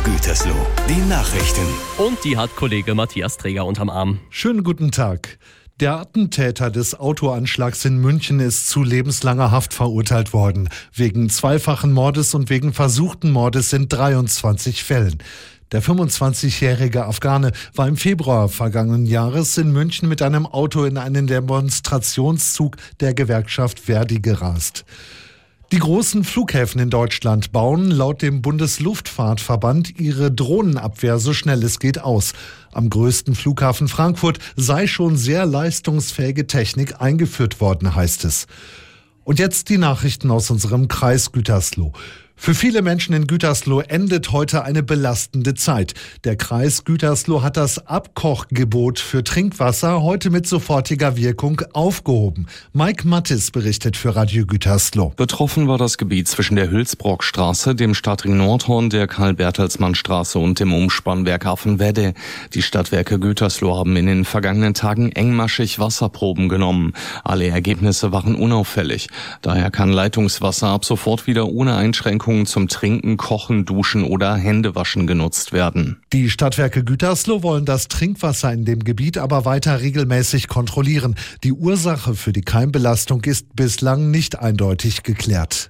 Gütersloh, die Nachrichten. Und die hat Kollege Matthias Träger unterm Arm. Schönen guten Tag. Der Attentäter des Autoanschlags in München ist zu lebenslanger Haft verurteilt worden. Wegen zweifachen Mordes und wegen versuchten Mordes in 23 Fällen. Der 25-jährige Afghane war im Februar vergangenen Jahres in München mit einem Auto in einen Demonstrationszug der Gewerkschaft Verdi gerast. Die großen Flughäfen in Deutschland bauen laut dem Bundesluftfahrtverband ihre Drohnenabwehr so schnell es geht aus. Am größten Flughafen Frankfurt sei schon sehr leistungsfähige Technik eingeführt worden, heißt es. Und jetzt die Nachrichten aus unserem Kreis Gütersloh. Für viele Menschen in Gütersloh endet heute eine belastende Zeit. Der Kreis Gütersloh hat das Abkochgebot für Trinkwasser heute mit sofortiger Wirkung aufgehoben. Mike Mattis berichtet für Radio Gütersloh. Betroffen war das Gebiet zwischen der Hülsbrockstraße, dem Stadtring Nordhorn, der Karl-Bertelsmann-Straße und dem Umspannwerk Affenwedde. Die Stadtwerke Gütersloh haben in den vergangenen Tagen engmaschig Wasserproben genommen. Alle Ergebnisse waren unauffällig. Daher kann Leitungswasser ab sofort wieder ohne Einschränkungen zum Trinken, Kochen, Duschen oder Händewaschen genutzt werden. Die Stadtwerke Gütersloh wollen das Trinkwasser in dem Gebiet aber weiter regelmäßig kontrollieren. Die Ursache für die Keimbelastung ist bislang nicht eindeutig geklärt.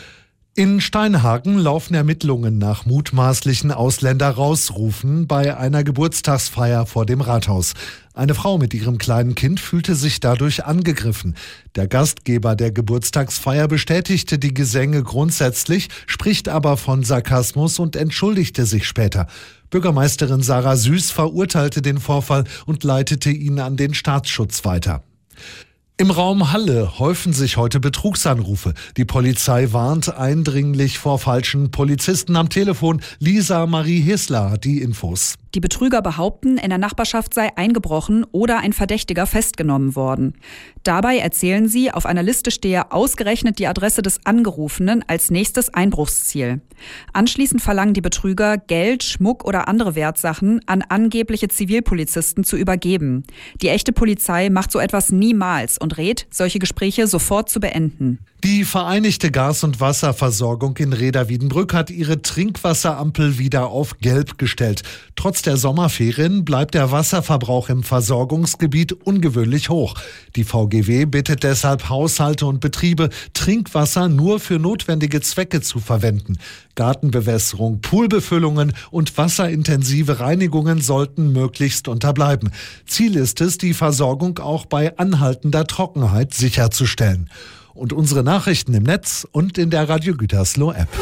In Steinhagen laufen Ermittlungen nach mutmaßlichen Ausländer-Rausrufen bei einer Geburtstagsfeier vor dem Rathaus. Eine Frau mit ihrem kleinen Kind fühlte sich dadurch angegriffen. Der Gastgeber der Geburtstagsfeier bestätigte die Gesänge grundsätzlich, spricht aber von Sarkasmus und entschuldigte sich später. Bürgermeisterin Sarah Süß verurteilte den Vorfall und leitete ihn an den Staatsschutz weiter. Im Raum Halle häufen sich heute Betrugsanrufe. Die Polizei warnt eindringlich vor falschen Polizisten am Telefon. Lisa Marie Hissler hat die Infos. Die Betrüger behaupten, in der Nachbarschaft sei eingebrochen oder ein Verdächtiger festgenommen worden. Dabei erzählen sie, auf einer Liste stehe ausgerechnet die Adresse des Angerufenen als nächstes Einbruchsziel. Anschließend verlangen die Betrüger, Geld, Schmuck oder andere Wertsachen an angebliche Zivilpolizisten zu übergeben. Die echte Polizei macht so etwas niemals und rät, solche Gespräche sofort zu beenden. Die Vereinigte Gas- und Wasserversorgung in Rheda-Wiedenbrück hat ihre Trinkwasserampel wieder auf Gelb gestellt. Trotz der Sommerferien bleibt der Wasserverbrauch im Versorgungsgebiet ungewöhnlich hoch. Die VGW bittet deshalb Haushalte und Betriebe, Trinkwasser nur für notwendige Zwecke zu verwenden. Gartenbewässerung, Poolbefüllungen und wasserintensive Reinigungen sollten möglichst unterbleiben. Ziel ist es, die Versorgung auch bei anhaltender Trockenheit sicherzustellen. Und unsere Nachrichten im Netz und in der Radio Gütersloh App.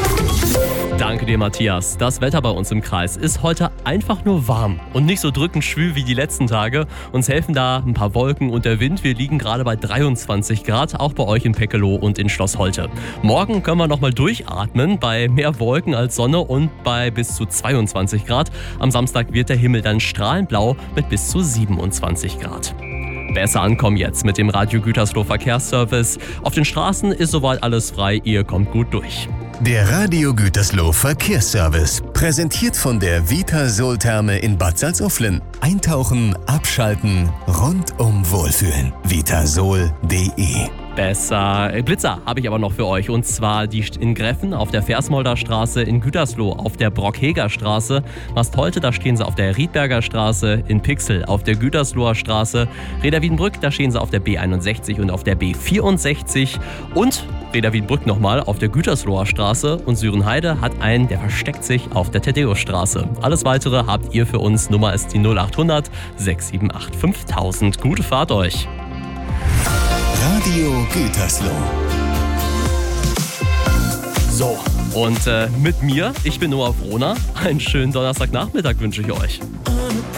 Danke dir, Matthias. Das Wetter bei uns im Kreis ist heute einfach nur warm und nicht so drückend schwül wie die letzten Tage. Uns helfen da ein paar Wolken und der Wind. Wir liegen gerade bei 23 Grad, auch bei euch in Peckeloh und in Schloss Holte. Morgen können wir nochmal durchatmen bei mehr Wolken als Sonne und bei bis zu 22 Grad. Am Samstag wird der Himmel dann strahlend blau mit bis zu 27 Grad. Besser ankommen jetzt mit dem Radio Gütersloh Verkehrsservice. Auf den Straßen ist soweit alles frei, ihr kommt gut durch. Der Radio Gütersloh Verkehrsservice, präsentiert von der Vitasol-Therme in Bad Salzuflen. Eintauchen, abschalten, rundum wohlfühlen. Vitasol.de. Besser. Blitzer habe ich aber noch für euch. Und zwar die in Greffen auf der Versmolder Straße, in Gütersloh auf der Brockheger Straße. Mastholte, da stehen sie auf der Riedberger Straße. In Pixel auf der Gütersloher Straße. Rheda-Wiedenbrück, da stehen sie auf der B61 und auf der B64. Und Rheda-Wiedenbrück nochmal auf der Gütersloher Straße. Und Sürenheide hat einen, der versteckt sich auf der Thaddäusstraße. Alles Weitere habt ihr für uns. Nummer ist die 0800 678 5000. Gute Fahrt euch. Radio Gütersloh. So, und mit mir, ich bin Noah Wrohner. Einen schönen Donnerstagnachmittag wünsche ich euch.